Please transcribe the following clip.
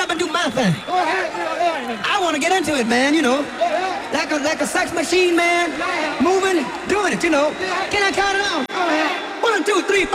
up and do my thing. I want to get into it, man, you know. Like a sex machine, man. Moving, doing it, you know. Can I count it out? 1, 2, 3, 4.